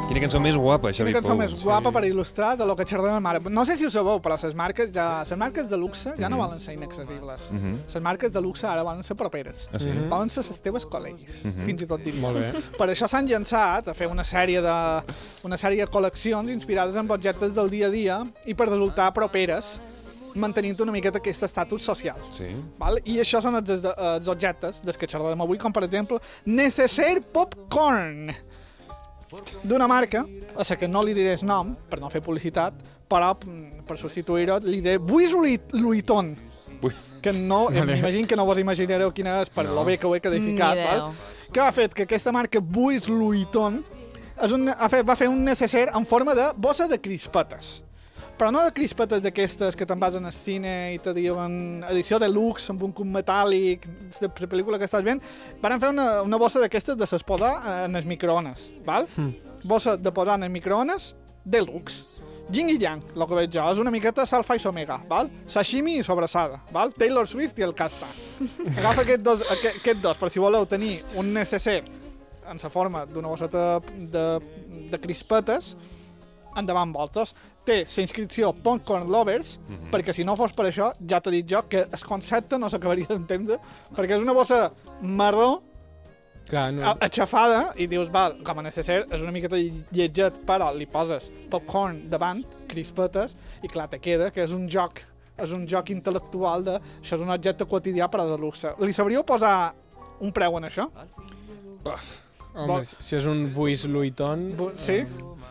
Quina cançó més guapa, Xavi Pou. Quina cançó més guapa per il·lustrar de lo que xerrem ara. No sé si ho sabeu, però les marques de luxe ja no volen ser inaccessibles. Les marques de luxe ara volen ser properes. Volen ser les teves col·leguis, fins i tot diria. Molt bé. Per això s'han llançat a fer una sèrie de col·leccions inspirades en objectes del dia a dia i per resultar properes, mantenint una miqueta aquest estatus social. Sí. Val? I això són els objectes dels que xerrarem avui, com per exemple Necessaire Popcorn, d'una marca a la que no li diré el nom per no fer publicitat, però per substituir-ho li diré Louis Vuitton, que no, m'imagino que no vos imaginareu quina és per lo bé que ho he codificat, val? Que ha fet que aquesta marca Louis Vuitton va fer un necessaire en forma de bossa de crispetes, però no de crispetes d'aquestes que te'n vas al cine i te diuen edició de luxe amb un cub metàl·lic de la pel·lícula que estàs veient. Van fer una bossa d'aquestes de ses posar en els microones, val? Bossa de posar en els microones de luxe. Yin i yang, el que veig jo, és una miqueta Alfa i Omega, val? Sashimi i sobrassada, val? Taylor Swift i el Casta. Agafa aquests dos, per si voleu tenir un necessaire en la forma d'una bosseta de crispetes, endavant voltes. Té la inscripció Popcorn Lovers, perquè si no fos per això, ja t'he dit jo que el concepte no s'acabaria d'entendre, perquè és una bossa marró, aixafada, i dius, val, com a necessaire, és una miqueta lletget, però li poses popcorn davant, crispetes, i clar, te queda que és un joc intel·lectual de... Això és un objecte quotidià per a de luxe. Li sabríeu posar un preu en això? Home, si és un Louis Vuitton... Sí?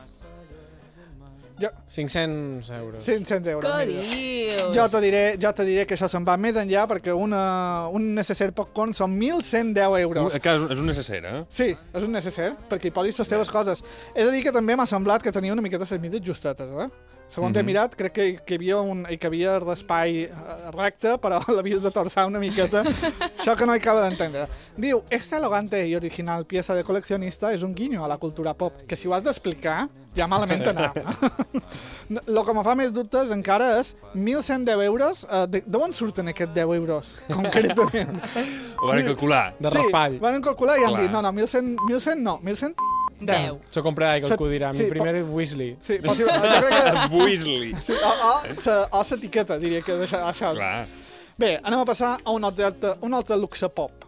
500 euros. 500 euros. Què dius? Jo te diré que això se'n va més enllà, perquè un necessaire popcorn són 1.110 euros. És un necessaire, eh? Sí, és un necessaire, perquè hi posis les teves coses. He de dir que també m'ha semblat que tenia una miqueta les mides justetes, eh? Segons he mirat, crec que hi havia l'espai recte, però l'havies de torçar una miqueta. Això que no acaba d'entendre. Diu, esta elegante y original pieza de coleccionista és un guiño a la cultura pop, que si ho has d'explicar, ja malament anava. El que me fa més dubtes encara és 1.110 euros. D'on surten aquests 10 euros, concretament? Ho van calcular. De raspall. Sí, van calcular i han dit, no, 1.100 no, 1.110. 10. S'ho comprarà, que algú dirà. Mi primer Weasley. Sí, possible. Jo crec que... Weasley. Sí, o l'etiqueta, diria que això. Clar. Bé, anem a passar a un altre luxe pop.